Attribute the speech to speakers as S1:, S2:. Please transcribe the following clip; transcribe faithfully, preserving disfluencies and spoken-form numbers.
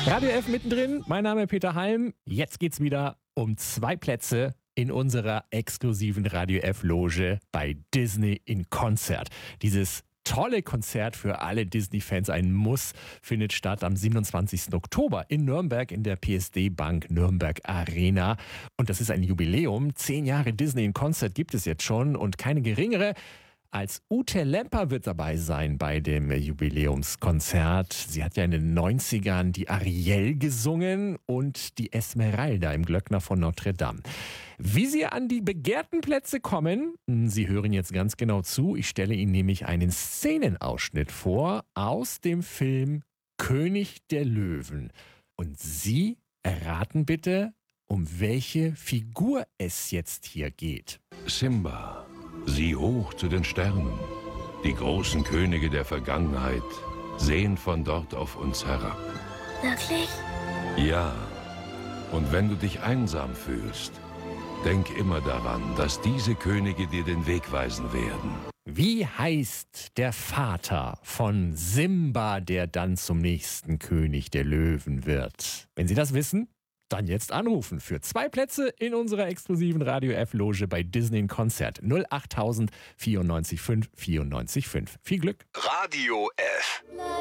S1: Radio F mittendrin, mein Name ist Peter Halm. Jetzt geht's wieder um zwei Plätze in unserer exklusiven Radio F-Loge bei Disney in Konzert. Dieses tolle Konzert für alle Disney-Fans, ein Muss, findet statt am siebenundzwanzigsten Oktober in Nürnberg in der P S D Bank Nürnberg Arena. Und das ist ein Jubiläum. Zehn Jahre Disney in Konzert gibt es jetzt schon und keine geringere als Ute Lemper wird dabei sein bei dem Jubiläumskonzert. Sie hat ja in den neunzigern die Ariel gesungen und die Esmeralda im Glöckner von Notre Dame. Wie Sie an die begehrten Plätze kommen, Sie hören jetzt ganz genau zu. Ich stelle Ihnen nämlich einen Szenenausschnitt vor aus dem Film König der Löwen. Und Sie erraten bitte, um welche Figur es jetzt hier geht.
S2: Simba. Sieh hoch zu den Sternen. Die großen Könige der Vergangenheit sehen von dort auf uns herab.
S3: Wirklich?
S2: Ja. Und wenn du dich einsam fühlst, denk immer daran, dass diese Könige dir den Weg weisen werden.
S1: Wie heißt der Vater von Simba, der dann zum nächsten König der Löwen wird? Wenn Sie das wissen, dann jetzt anrufen für zwei Plätze in unserer exklusiven Radio F-Loge bei Disney in Konzert. null acht tausend vierundneunzig fünf vierundneunzig fünf. Viel Glück.
S4: Radio F.